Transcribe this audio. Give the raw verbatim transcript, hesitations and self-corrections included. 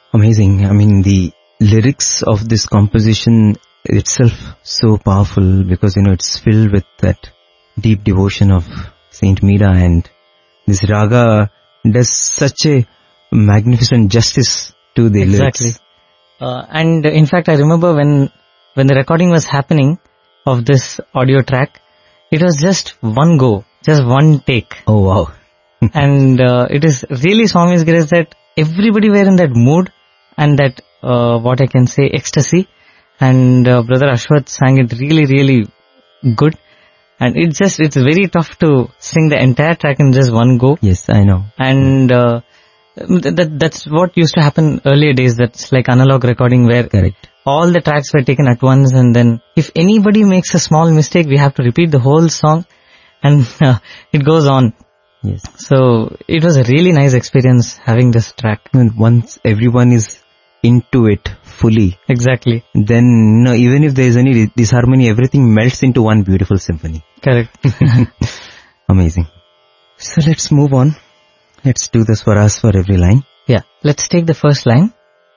Amazing. I mean, the lyrics of this composition itself so powerful because, you know, it's filled with that deep devotion of Saint Meera, and this raga does such a magnificent justice to the exactly. lyrics. Uh, and in fact, I remember when when the recording was happening of this audio track, it was just one go, just one take. Oh, wow. And uh, it is really Swami's grace that everybody were in that mood and that, uh, what I can say, ecstasy. And uh, Brother Ashwath sang it really, really good. And it's just, it's very tough to sing the entire track in just one go. Yes, I know. And uh, that that's what used to happen earlier days. That's like analog recording where Correct. all the tracks were taken at once, and then if anybody makes a small mistake, we have to repeat the whole song, and uh, it goes on. Yes. So it was a really nice experience having this track. And once everyone is into it fully, Exactly. then, you know, even if there is any disharmony, everything melts into one beautiful symphony. Correct. Amazing. So let's move on. Let's do the swaras for every line. Yeah. Let's take the first line.